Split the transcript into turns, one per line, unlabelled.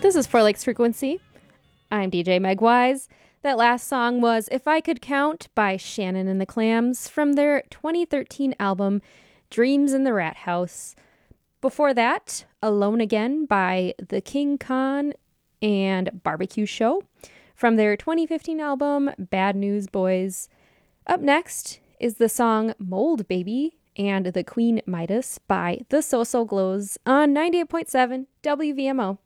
This is Four Lakes Frequency. I'm DJ Meg Wise. That last song was If I Could Count by Shannon and the Clams from their 2013 album Dreams in the Rat House. Before that, Alone Again by The King Khan and Barbecue Show from their 2015 album Bad News Boys. Up next is the song Mold Baby and The Queen Midas by The So-So Glows on 98.7 WVMO.